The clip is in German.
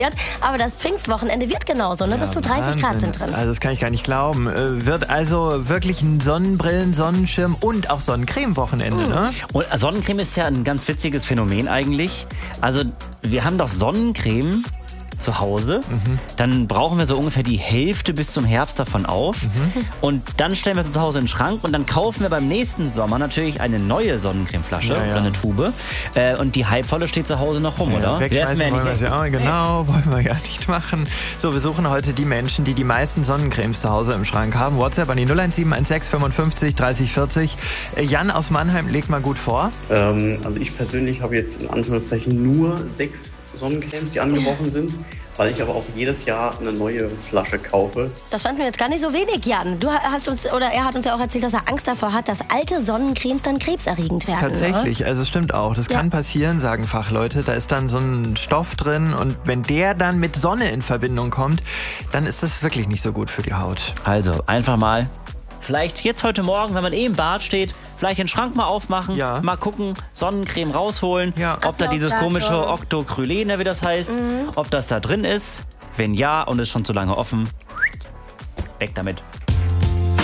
Aber das Pfingstwochenende wird genauso, ne? Bis zu 30 Grad sind drin. Also das kann ich gar nicht glauben. Wird also wirklich ein Sonnenbrillen, Sonnenschirm und auch Sonnencreme-Wochenende, ne? Und Sonnencreme ist ja ein ganz witziges Phänomen eigentlich. Also wir haben doch Sonnencreme zu Hause, dann brauchen wir so ungefähr die Hälfte bis zum Herbst davon auf und dann stellen wir sie zu Hause in den Schrank und dann kaufen wir beim nächsten Sommer natürlich eine neue Sonnencremeflasche oder eine Tube und die halbvolle steht zu Hause noch rum, oder? Wegschmeißen wollen wir sie auch, genau, wollen wir ja nicht machen. So, wir suchen heute die Menschen, die die meisten Sonnencremes zu Hause im Schrank haben. WhatsApp an die 01716 55 30 40. Jan aus Mannheim, legt mal gut vor. Also ich persönlich habe jetzt in Anführungszeichen nur 6 Sonnencremes, die angebrochen sind, weil ich aber auch jedes Jahr eine neue Flasche kaufe. Das fanden wir jetzt gar nicht so wenig, Jan. Er hat uns ja auch erzählt, dass er Angst davor hat, dass alte Sonnencremes dann krebserregend werden. Tatsächlich, oder? also es stimmt auch. Das kann passieren, sagen Fachleute. Da ist dann so ein Stoff drin und wenn der dann mit Sonne in Verbindung kommt, dann ist das wirklich nicht so gut für die Haut. Also einfach mal, vielleicht jetzt heute Morgen, wenn man im Bad steht, vielleicht den Schrank mal aufmachen, mal gucken, Sonnencreme rausholen, ob da dieses komische Octocrylene, wie das heißt, ob das da drin ist. Wenn ja und ist schon zu lange offen, weg damit.